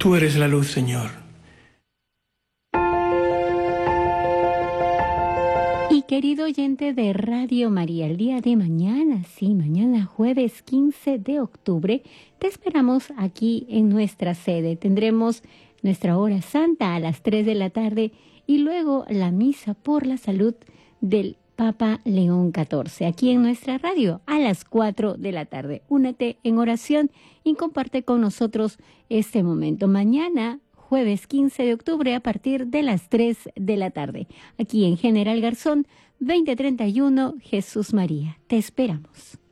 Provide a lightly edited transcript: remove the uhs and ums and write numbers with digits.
Tú eres la luz, Señor. Y querido oyente de Radio María, el día de mañana, sí, mañana jueves 15 de octubre, te esperamos aquí en nuestra sede. Tendremos nuestra hora santa a las 3 de la tarde y luego la misa por la salud del Papa León XIV, aquí en nuestra radio a las 4 de la tarde. Únete en oración y comparte con nosotros este momento. Mañana, jueves 15 de octubre, a partir de las 3 de la tarde. Aquí en General Garzón, 2031, Jesús María. Te esperamos.